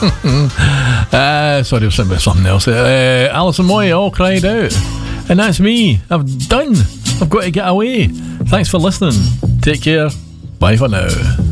Sorry, I was thinking about something else. Alison Moy, All Cried Out. And that's me. I've got to get away. Thanks for listening. Take care. Bye for now.